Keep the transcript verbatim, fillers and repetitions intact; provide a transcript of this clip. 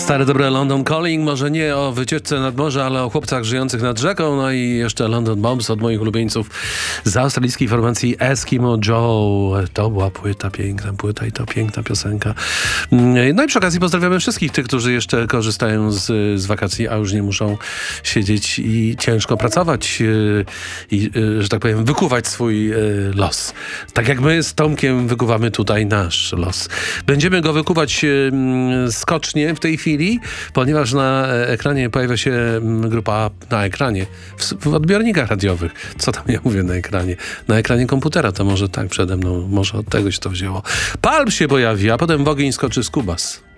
Stare dobre London Calling, może nie o wycieczce nad morze, ale o chłopcach żyjących nad rzeką. No i jeszcze London Bombs od moich ulubieńców z australijskiej formacji Eskimo Joe. To była płyta, piękna płyta i to piękna piosenka. No i przy okazji pozdrawiamy wszystkich tych, którzy jeszcze korzystają z, z wakacji, a już nie muszą siedzieć i ciężko pracować i, że tak powiem, wykuwać swój los. Tak jak my z Tomkiem wykuwamy tutaj nasz los. Będziemy go wykuwać skocznie w tej chwili, ponieważ na ekranie pojawia się grupa, na ekranie, w, w odbiornikach radiowych. Co tam ja mówię na ekranie? Na ekranie komputera, to może tak przede mną, może od tego się to wzięło. Palm się pojawi, a potem w ogień skoczy Skubas.